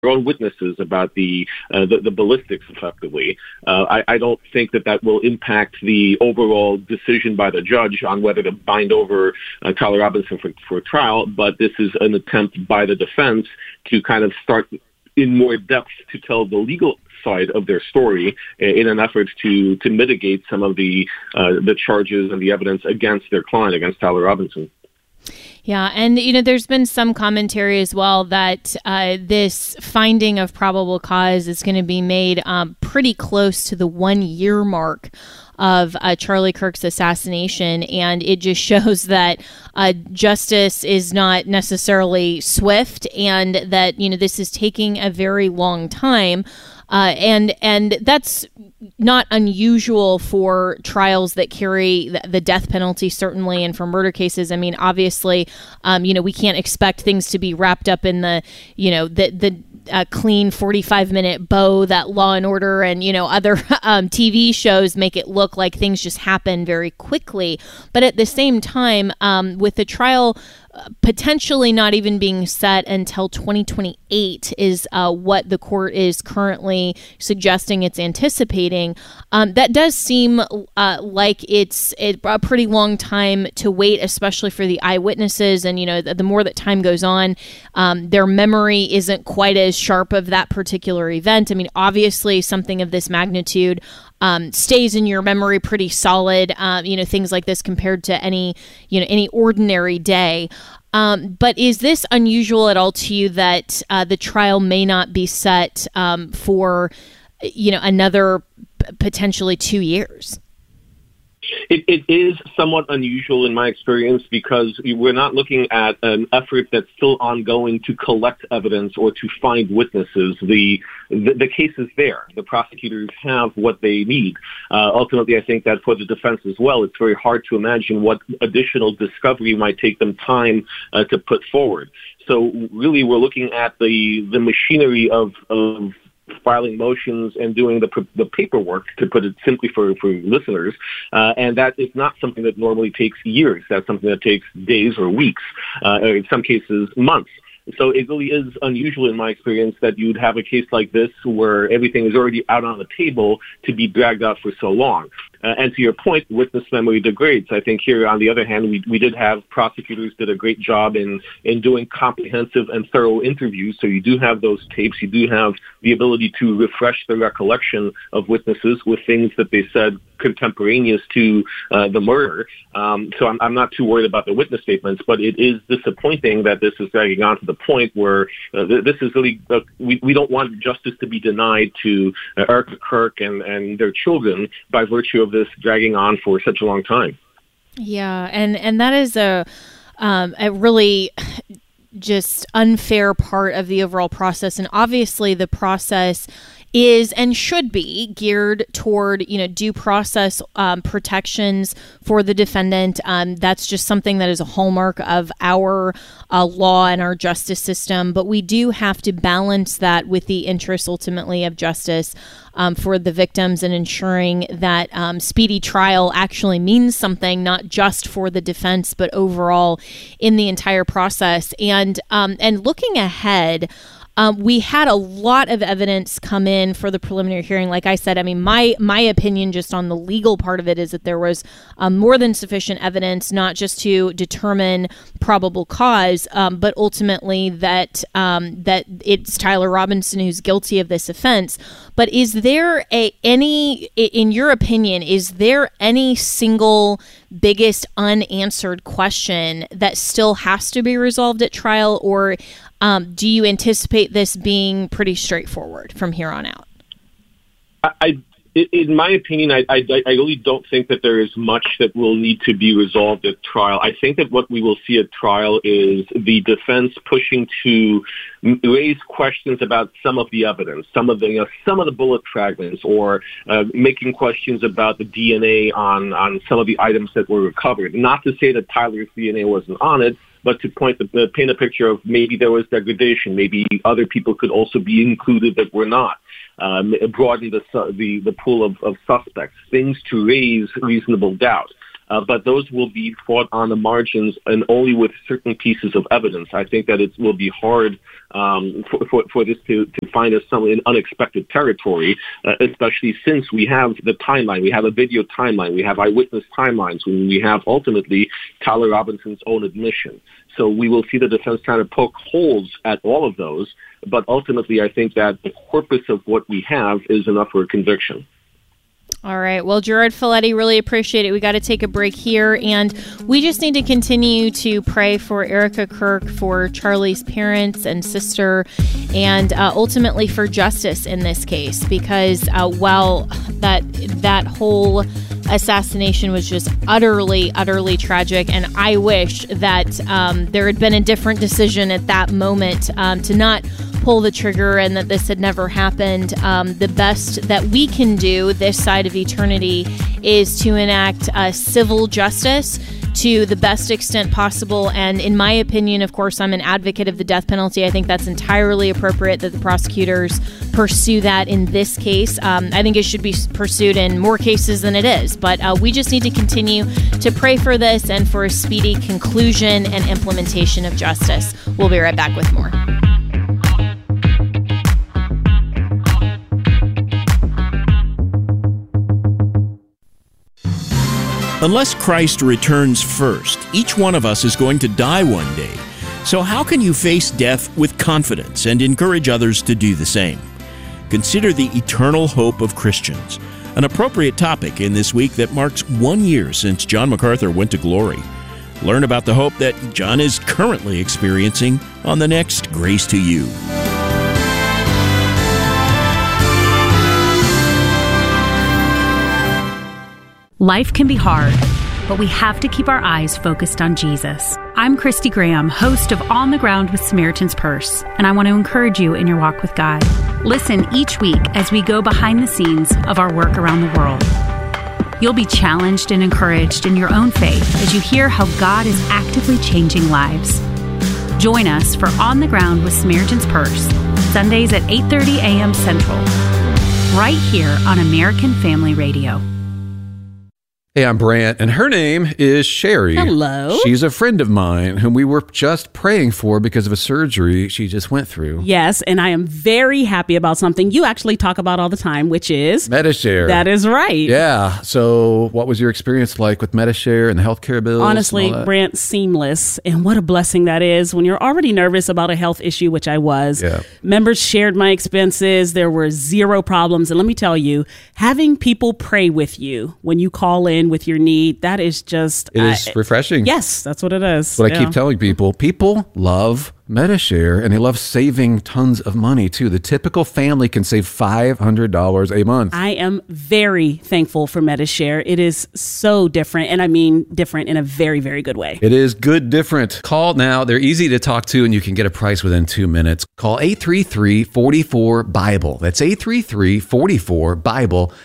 own witnesses about the ballistics effectively. I don't think that will impact the overall decision by the judge on whether to bind over Tyler Robinson for trial, but this is an attempt by the defense to kind of start in more depth to tell the legal side of their story in an effort to mitigate some of the charges and the evidence against their client, against Tyler Robinson. Yeah, and there's been some commentary as well that this finding of probable cause is going to be made pretty close to the 1-year mark of Charlie Kirk's assassination, and it just shows that justice is not necessarily swift, and that this is taking a very long time. And that's not unusual for trials that carry the death penalty, certainly, and for murder cases. I mean, obviously, we can't expect things to be wrapped up in the clean 45-minute bow that Law and Order and other TV shows make it look like things just happen very quickly. But at the same time, with the trial potentially not even being set until 2028 is what the court is currently suggesting it's anticipating. That does seem like it's a pretty long time to wait, especially for the eyewitnesses. And, the more that time goes on, their memory isn't quite as sharp of that particular event. I mean, obviously, something of this magnitude stays in your memory pretty solid, things like this compared to any ordinary day. But is this unusual at all to you that the trial may not be set for, another potentially 2 years? It is somewhat unusual in my experience because we're not looking at an effort that's still ongoing to collect evidence or to find witnesses. The case is there. The prosecutors have what they need. Ultimately, I think that for the defense as well, it's very hard to imagine what additional discovery might take them time to put forward. So really, we're looking at the machinery of filing motions and doing the paperwork, to put it simply for listeners, and that is not something that normally takes years. That's something that takes days or weeks, or in some cases months. So it really is unusual in my experience that you'd have a case like this where everything is already out on the table to be dragged out for so long. And to your point, witness memory degrades. I think here, on the other hand, we did have prosecutors did a great job in doing comprehensive and thorough interviews. So you do have those tapes. You do have the ability to refresh the recollection of witnesses with things that they said contemporaneous to the murder. So I'm not too worried about the witness statements, but it is disappointing that this is dragging on to the point where this is really, we don't want justice to be denied to Erica Kirk and their children by virtue of this dragging on for such a long time. Yeah, and that is a really just unfair part of the overall process. And obviously the process is and should be geared toward, due process protections for the defendant. That's just something that is a hallmark of our law and our justice system. But we do have to balance that with the interests ultimately of justice for the victims and ensuring that speedy trial actually means something, not just for the defense, but overall in the entire process. And looking ahead, we had a lot of evidence come in for the preliminary hearing. Like I said, I mean, my opinion just on the legal part of it is that there was more than sufficient evidence, not just to determine probable cause, but ultimately that it's Tyler Robinson who's guilty of this offense. But is there in your opinion, is there any single biggest unanswered question that still has to be resolved at trial, or do you anticipate this being pretty straightforward from here on out? In my opinion, I really don't think that there is much that will need to be resolved at trial. I think that what we will see at trial is the defense pushing to raise questions about some of the evidence, some of the bullet fragments, or making questions about the DNA on some of the items that were recovered. Not to say that Tyler's DNA wasn't on it, but to paint a picture of maybe there was degradation, maybe other people could also be included that were not. Broaden the pool of suspects, things to raise reasonable doubt. but those will be fought on the margins and only with certain pieces of evidence. I think that it will be hard for this to find us some in unexpected territory, especially since we have the timeline. We have a video timeline. We have eyewitness timelines. We have ultimately Tyler Robinson's own admission. So we will see the defense trying to poke holes at all of those. But ultimately, I think that the corpus of what we have is enough for a conviction. All right. Well, Gerard Filitti, really appreciate it. We got to take a break here, and we just need to continue to pray for Erica Kirk, for Charlie's parents and sister, and ultimately for justice in this case, because while that whole assassination was just utterly tragic, and I wish that there had been a different decision at that moment to not pull the trigger and that this had never happened. The best that we can do this side of eternity is to enact civil justice to the best extent possible. And in my opinion, of course, I'm an advocate of the death penalty. I think that's entirely appropriate that the prosecutors pursue that in this case. I think it should be pursued in more cases than it is. But we just need to continue to pray for this and for a speedy conclusion and implementation of justice. We'll be right back with more. Unless Christ returns first, each one of us is going to die one day. So how can you face death with confidence and encourage others to do the same? Consider the eternal hope of Christians, an appropriate topic in this week that marks 1 year since John MacArthur went to glory. Learn about the hope that John is currently experiencing on the next Grace to You. Life can be hard, but we have to keep our eyes focused on Jesus. I'm Christy Graham, host of On the Ground with Samaritan's Purse, and I want to encourage you in your walk with God. Listen each week as we go behind the scenes of our work around the world. You'll be challenged and encouraged in your own faith as you hear how God is actively changing lives. Join us for On the Ground with Samaritan's Purse, Sundays at 8:30 a.m. Central, right here on American Family Radio. Hey, I'm Brant, and her name is Sherry. Hello. She's a friend of mine whom we were just praying for because of a surgery she just went through. Yes, and I am very happy about something you actually talk about all the time, which is Medi-Share. That is right. Yeah. So what was your experience like with Medi-Share and the healthcare bills? Honestly, Brant, seamless. And what a blessing that is when you're already nervous about a health issue, which I was. Yeah. Members shared my expenses. There were zero problems. And let me tell you, having people pray with you when you call in with your need, that is just... It is refreshing. Yes, that's what it is. That's what I keep telling people. People love Medi-Share, and they love saving tons of money, too. The typical family can save $500 a month. I am very thankful for Medi-Share. It is so different, and I mean different in a very, very good way. It is good different. Call now. They're easy to talk to, and you can get a price within 2 minutes. Call 833-44-BIBLE. That's 833-44-BIBLE.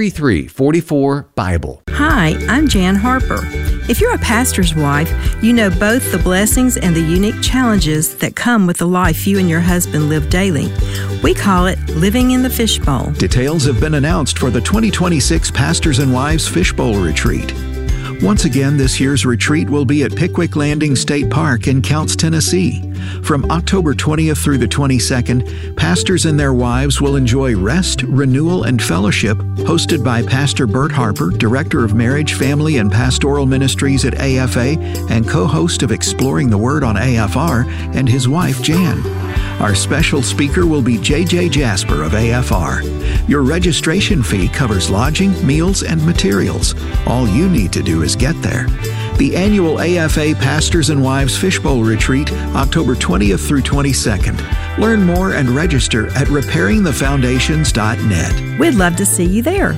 833-44-BIBLE. Hi, I'm Jan Harper. If you're a pastor's wife, you know both the blessings and the unique challenges that come with the life you and your husband live daily. We call it living in the fishbowl. Details have been announced for the 2026 Pastors and Wives Fishbowl Retreat. Once again, this year's retreat will be at Pickwick Landing State Park in Counce, Tennessee. From October 20th through the 22nd, pastors and their wives will enjoy rest, renewal, and fellowship, hosted by Pastor Bert Harper, Director of Marriage, Family, and Pastoral Ministries at AFA and co-host of Exploring the Word on AFR, and his wife, Jan. Our special speaker will be J.J. Jasper of AFR. Your registration fee covers lodging, meals, and materials. All you need to do is get there. The annual AFA Pastors and Wives Fishbowl Retreat, October 20th through 22nd. Learn more and register at repairingthefoundations.net. We'd love to see you there.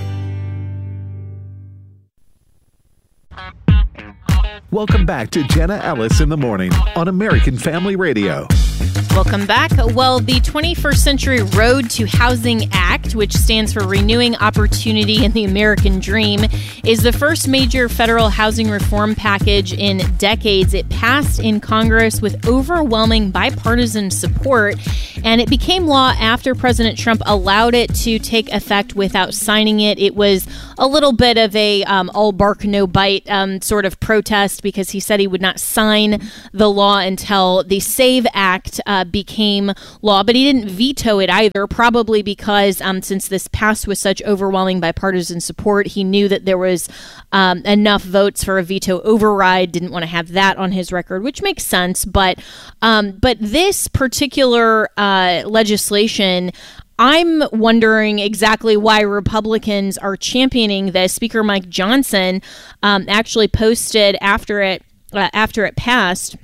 Welcome back to Jenna Ellis in the Morning on American Family Radio. Welcome back. Well, the 21st Century Road to Housing Act, which stands for Renewing Opportunity and the American Dream, is the first major federal housing reform package in decades. It passed in Congress with overwhelming bipartisan support, and it became law after President Trump allowed it to take effect without signing it. It was a little bit of a all bark, no bite sort of protest because he said he would not sign the law until the SAVE Act became law, but he didn't veto it either, probably because since this passed with such overwhelming bipartisan support, he knew that there was enough votes for a veto override, didn't want to have that on his record, which makes sense. But this particular legislation, I'm wondering exactly why Republicans are championing this. Speaker Mike Johnson actually posted after it passed,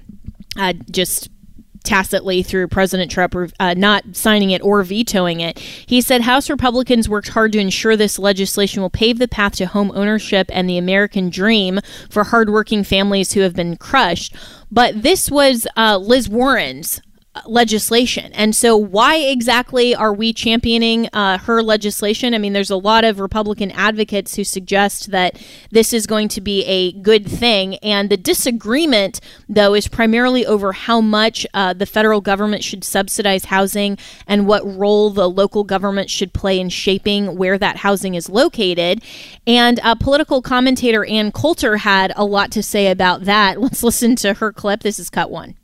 just tacitly through President Trump not signing it or vetoing it. He said House Republicans worked hard to ensure this legislation will pave the path to home ownership and the American dream for hardworking families who have been crushed. But this was Liz Warren's legislation. And so why exactly are we championing her legislation? I mean, there's a lot of Republican advocates who suggest that this is going to be a good thing. And the disagreement, though, is primarily over how much the federal government should subsidize housing and what role the local government should play in shaping where that housing is located. And political commentator Ann Coulter had a lot to say about that. Let's listen to her clip. This is cut one.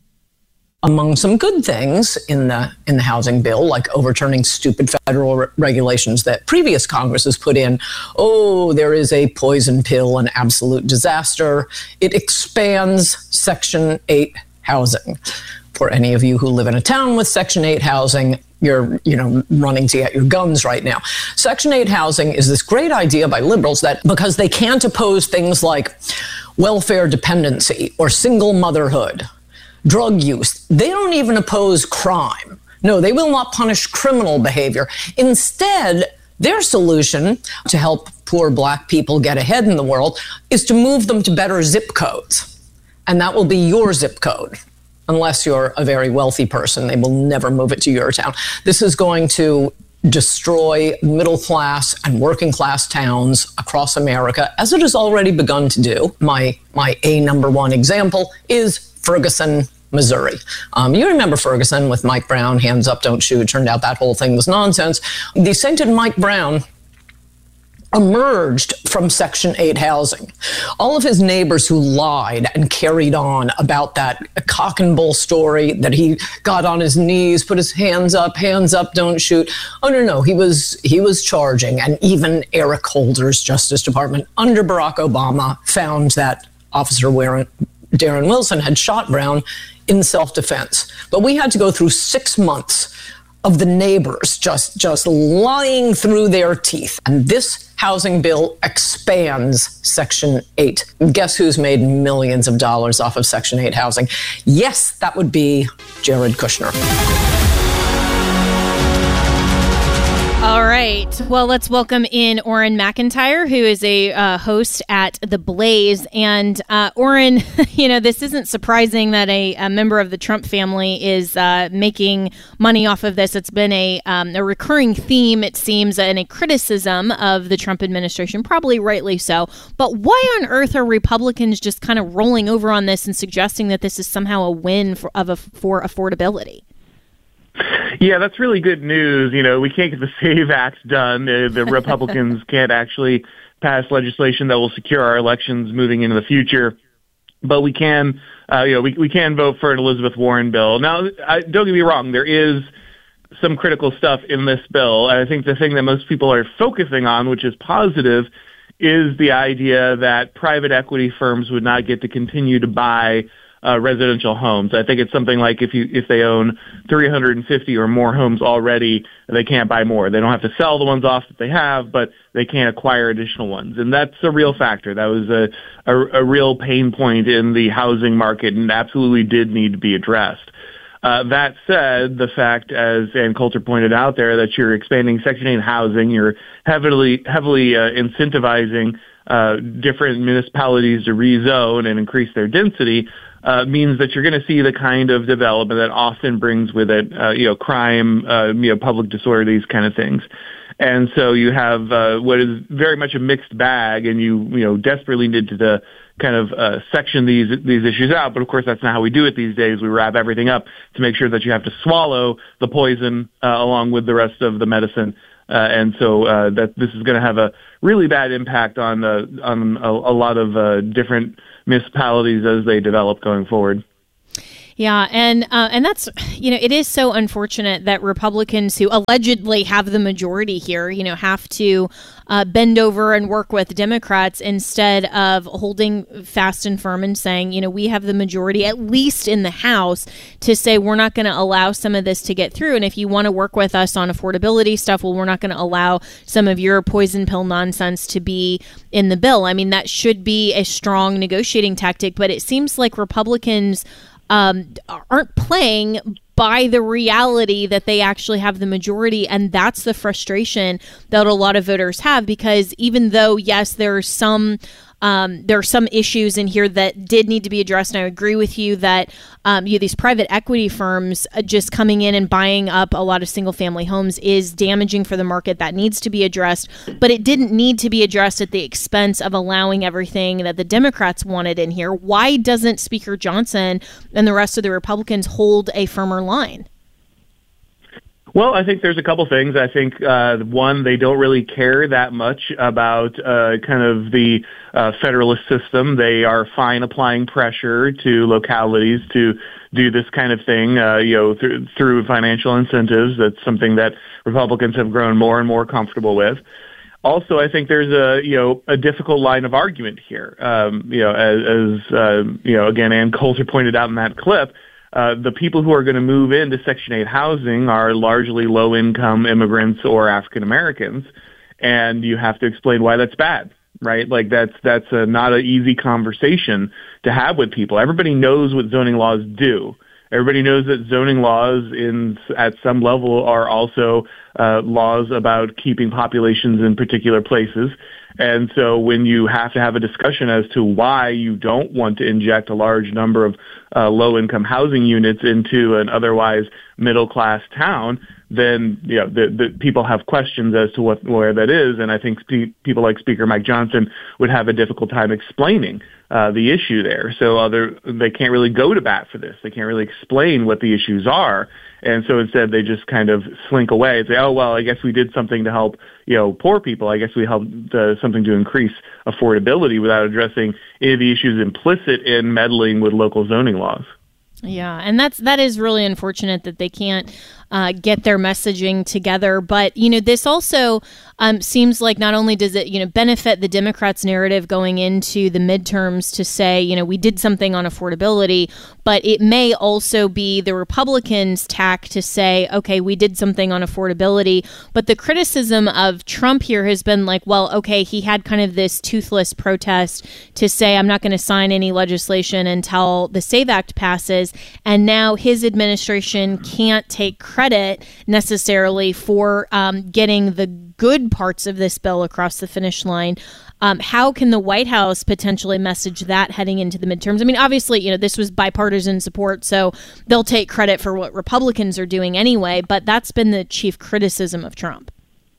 Among some good things in the housing bill, like overturning stupid federal regulations that previous Congresses put in, there is a poison pill, an absolute disaster. It expands Section 8 housing. For any of you who live in a town with Section 8 housing, you're running to get your guns right now. Section 8 housing is this great idea by liberals that because they can't oppose things like welfare dependency or single motherhood, drug use, they don't even oppose crime. No, they will not punish criminal behavior. Instead, their solution to help poor Black people get ahead in the world is to move them to better zip codes. And that will be your zip code. Unless you're a very wealthy person, they will never move it to your town. This is going to destroy middle class and working class towns across America, as it has already begun to do. My number one example is Ferguson, Missouri. You remember Ferguson with Mike Brown, hands up, don't shoot. Turned out that whole thing was nonsense. The sainted Mike Brown emerged from Section 8 housing. All of his neighbors who lied and carried on about that cock and bull story that he got on his knees, put his hands up, don't shoot. Oh, no, he was charging. And even Eric Holder's Justice Department under Barack Obama found that Officer Darren Wilson had shot Brown in self-defense. But we had to go through 6 months of the neighbors just lying through their teeth. And this housing bill expands Section 8. Guess who's made millions of dollars off of Section 8 housing? Yes, that would be Jared Kushner. All right. Well, let's welcome in Orrin McIntyre, who is a host at The Blaze. And Orrin, this isn't surprising that a member of the Trump family is making money off of this. It's been a recurring theme, it seems, and a criticism of the Trump administration, probably rightly so. But why on earth are Republicans just kind of rolling over on this and suggesting that this is somehow a win for affordability? Yeah, that's really good news. We can't get the SAVE Act done. The Republicans can't actually pass legislation that will secure our elections moving into the future. But we can, we can vote for an Elizabeth Warren bill. Now, don't get me wrong. There is some critical stuff in this bill. I think the thing that most people are focusing on, which is positive, is the idea that private equity firms would not get to continue to buy residential homes. I think it's something like if they own 350 or more homes already, they can't buy more. They don't have to sell the ones off that they have, but they can't acquire additional ones. And that's a real factor. That was a real pain point in the housing market and absolutely did need to be addressed. That said, the fact, as Ann Coulter pointed out there, that you're expanding Section 8 housing, you're heavily incentivizing different municipalities to rezone and increase their density, means that you're going to see the kind of development that often brings with it, crime, public disorder, these kind of things. And so you have what is very much a mixed bag, and you desperately need to kind of section these issues out. But of course, that's not how we do it these days. We wrap everything up to make sure that you have to swallow the poison along with the rest of the medicine. And so that this is going to have a really bad impact on a lot of different municipalities as they develop going forward. Yeah, and that's, it is so unfortunate that Republicans who allegedly have the majority here, have to bend over and work with Democrats instead of holding fast and firm and saying, we have the majority, at least in the House, to say we're not going to allow some of this to get through. And if you want to work with us on affordability stuff, well, we're not going to allow some of your poison pill nonsense to be in the bill. I mean, that should be a strong negotiating tactic, but it seems like Republicans aren't playing by the reality that they actually have the majority. And that's the frustration that a lot of voters have, because even though, yes, there are some issues in here that did need to be addressed. And I agree with you that these private equity firms just coming in and buying up a lot of single family homes is damaging for the market. That needs to be addressed, but it didn't need to be addressed at the expense of allowing everything that the Democrats wanted in here. Why doesn't Speaker Johnson and the rest of the Republicans hold a firmer line? Well, I think there's a couple things. I think, one, they don't really care that much about kind of the federalist system. They are fine applying pressure to localities to do this kind of thing, through financial incentives. That's something that Republicans have grown more and more comfortable with. Also, I think there's a difficult line of argument here. Again, Ann Coulter pointed out in that clip, the people who are going to move into Section 8 housing are largely low-income immigrants or African Americans, and you have to explain why that's bad, right? Like that's not an easy conversation to have with people. Everybody knows what zoning laws do. Everybody knows that zoning laws at some level are also laws about keeping populations in particular places. And so when you have to have a discussion as to why you don't want to inject a large number of low-income housing units into an otherwise middle-class town, then the people have questions as to where that is. And I think people like Speaker Mike Johnson would have a difficult time explaining the issue there. So they can't really go to bat for this. They can't really explain what the issues are. And so instead they just kind of slink away and say, oh, well, I guess we did something to help, poor people. I guess we helped something to increase affordability without addressing any of the issues implicit in meddling with local zoning laws. Yeah, and that is really unfortunate that they can't get their messaging together. But, this also seems like not only does it, benefit the Democrats' narrative going into the midterms to say, we did something on affordability, but it may also be the Republicans' tack to say, okay, we did something on affordability. But the criticism of Trump here has been like, well, okay, he had kind of this toothless protest to say, I'm not going to sign any legislation until the SAVE Act passes. And now his administration can't take credit necessarily for getting the good parts of this bill across the finish line. How can the White House potentially message that heading into the midterms? I mean, obviously, this was bipartisan support, so they'll take credit for what Republicans are doing anyway, but that's been the chief criticism of Trump.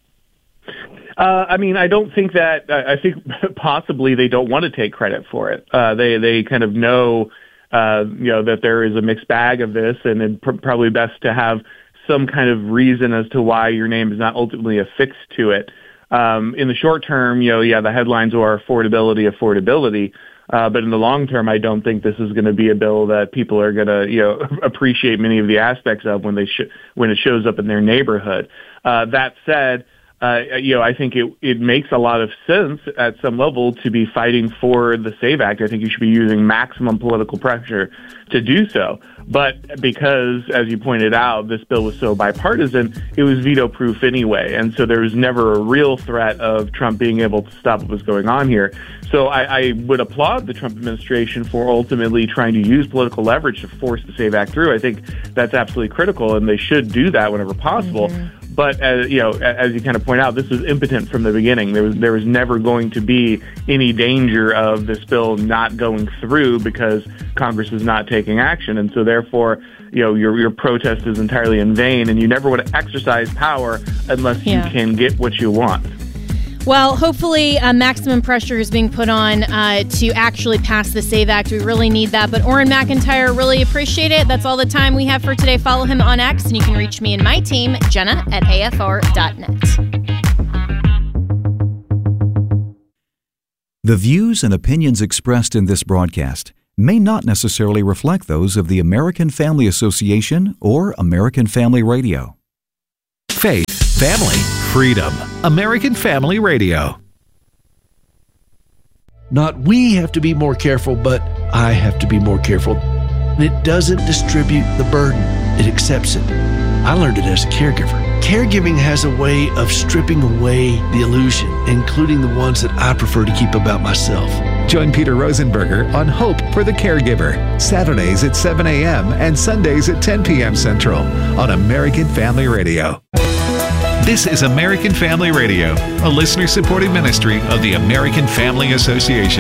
I don't think that, I think possibly they don't want to take credit for it. They kind of know, that there is a mixed bag of this, and it's probably best to have some kind of reason as to why your name is not ultimately affixed to it. In the short term, the headlines are affordability. But in the long term, I don't think this is going to be a bill that people are going to, appreciate many of the aspects of when it shows up in their neighborhood. That said, I think it makes a lot of sense at some level to be fighting for the SAVE Act. I think you should be using maximum political pressure to do so. But because, as you pointed out, this bill was so bipartisan, it was veto-proof anyway. And so there was never a real threat of Trump being able to stop what was going on here. So I would applaud the Trump administration for ultimately trying to use political leverage to force the SAVE Act through. I think that's absolutely critical, and they should do that whenever possible. Mm-hmm. But as you kind of point out, this was impotent from the beginning. There was never going to be any danger of this bill not going through because Congress is not taking action, and so therefore, your protest is entirely in vain, and you never would exercise power unless you can get what you want. Well, hopefully maximum pressure is being put on to actually pass the SAVE Act. We really need that. But Orrin McIntyre, really appreciate it. That's all the time we have for today. Follow him on X, and you can reach me and my team, Jenna at afr.net. The views and opinions expressed in this broadcast may not necessarily reflect those of the American Family Association or American Family Radio. Faith, family, freedom. American Family Radio. Not we have to be more careful, but I have to be more careful. It doesn't distribute the burden. It accepts it. I learned it as a caregiver. Caregiving has a way of stripping away the illusion, including the ones that I prefer to keep about myself. Join Peter Rosenberger on Hope for the Caregiver, Saturdays at 7 a.m. and Sundays at 10 p.m. Central on American Family Radio. This is American Family Radio, a listener-supported ministry of the American Family Association.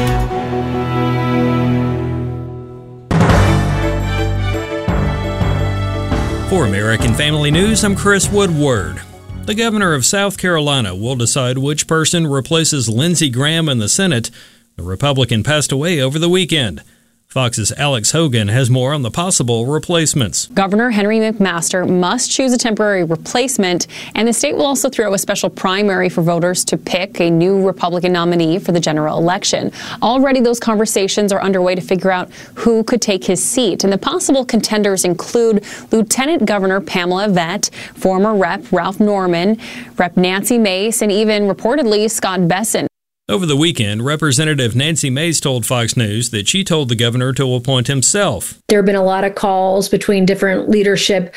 For American Family News, I'm Chris Woodward. The governor of South Carolina will decide which person replaces Lindsey Graham in the Senate. The Republican passed away over the weekend. Fox's Alex Hogan has more on the possible replacements. Governor Henry McMaster must choose a temporary replacement, and the state will also throw a special primary for voters to pick a new Republican nominee for the general election. Already those conversations are underway to figure out who could take his seat, and the possible contenders include Lieutenant Governor Pamela Vett, former Rep. Ralph Norman, Rep. Nancy Mace, and even reportedly Scott Besson. Over the weekend, Representative Nancy Mace told Fox News that she told the governor to appoint himself. There have been a lot of calls between different leadership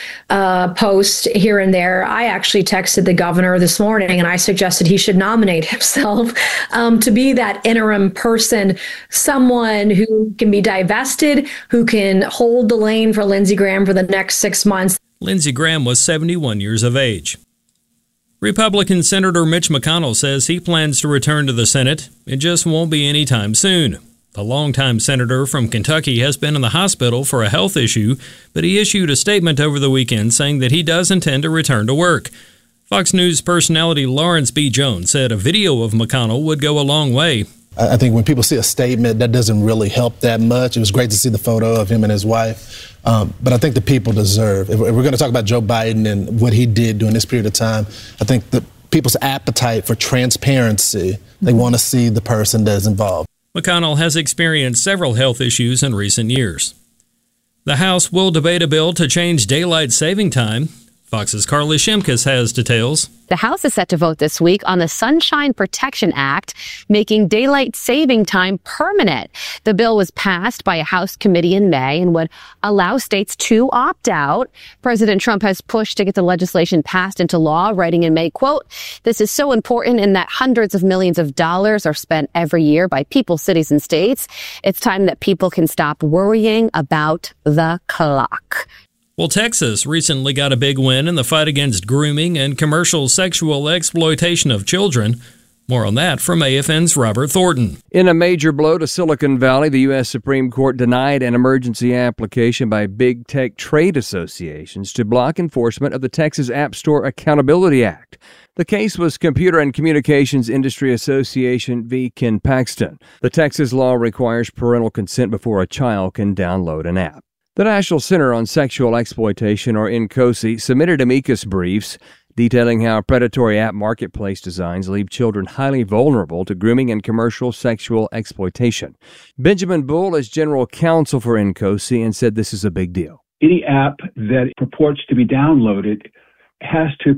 posts here and there. I actually texted the governor this morning and I suggested he should nominate himself to be that interim person, someone who can be divested, who can hold the lane for Lindsey Graham for the next 6 months. Lindsey Graham was 71 years of age. Republican Senator Mitch McConnell says he plans to return to the Senate. It just won't be anytime soon. The longtime senator from Kentucky has been in the hospital for a health issue, but he issued a statement over the weekend saying that he does intend to return to work. Fox News personality Lawrence B. Jones said a video of McConnell would go a long way. I think when people see a statement, that doesn't really help that much. It was great to see the photo of him and his wife. But I think the people deserve, if we're going to talk about Joe Biden and what he did during this period of time, I think the people's appetite for transparency, they want to see the person that's involved. McConnell has experienced several health issues in recent years. The House will debate a bill to change daylight saving time. Fox's Carly Shimkus has details. The House is set to vote this week on the Sunshine Protection Act, making daylight saving time permanent. The bill was passed by a House committee in May and would allow states to opt out. President Trump has pushed to get the legislation passed into law, writing in May, quote, "This is so important in that hundreds of millions of dollars are spent every year by people, cities, and states. It's time that people can stop worrying about the clock." Well, Texas recently got a big win in the fight against grooming and commercial sexual exploitation of children. More on that from AFN's Robert Thornton. In a major blow to Silicon Valley, the U.S. Supreme Court denied an emergency application by big tech trade associations to block enforcement of the Texas App Store Accountability Act. The case was Computer and Communications Industry Association v. Ken Paxton. The Texas law requires parental consent before a child can download an app. The National Center on Sexual Exploitation, or NCOSE, submitted amicus briefs detailing how predatory app marketplace designs leave children highly vulnerable to grooming and commercial sexual exploitation. Benjamin Bull is general counsel for NCOSE and said this is a big deal. Any app that purports to be downloaded has to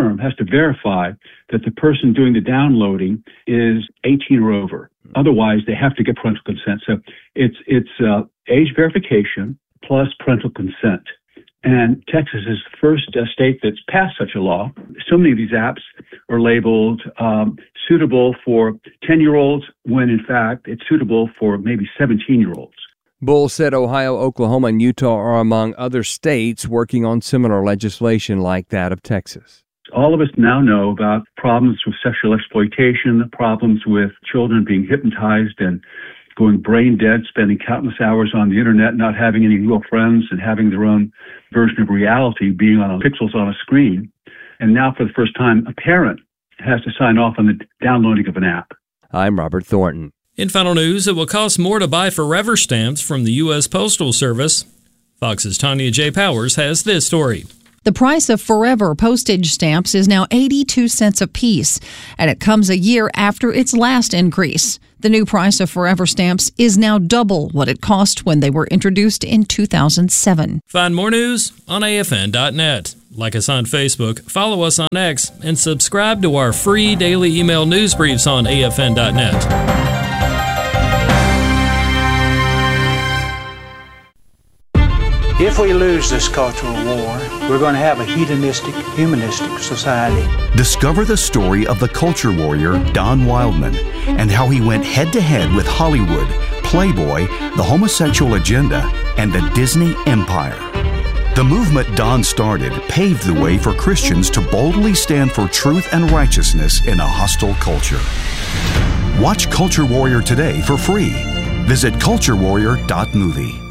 verify that the person doing the downloading is 18 or over. Otherwise, they have to get parental consent. So it's age verification plus parental consent. And Texas is the first state that's passed such a law. So many of these apps are labeled suitable for 10-year-olds when, in fact, it's suitable for maybe 17-year-olds. Bull said Ohio, Oklahoma, and Utah are among other states working on similar legislation like that of Texas. All of us now know about problems with sexual exploitation, problems with children being hypnotized and going brain dead, spending countless hours on the internet, not having any real friends, and having their own version of reality being on pixels on a screen. And now, for the first time, a parent has to sign off on the downloading of an app. I'm Robert Thornton. In final news, it will cost more to buy Forever stamps from the U.S. Postal Service. Fox's Tanya J. Powers has this story. The price of Forever postage stamps is now 82 cents a piece, and it comes a year after its last increase. The new price of Forever stamps is now double what it cost when they were introduced in 2007. Find more news on AFN.net. Like us on Facebook, follow us on X, and subscribe to our free daily email news briefs on AFN.net. If we lose this cultural war, we're going to have a hedonistic, humanistic society. Discover the story of the culture warrior Don Wildman and how he went head-to-head with Hollywood, Playboy, the homosexual agenda, and the Disney empire. The movement Don started paved the way for Christians to boldly stand for truth and righteousness in a hostile culture. Watch Culture Warrior today for free. Visit culturewarrior.movie.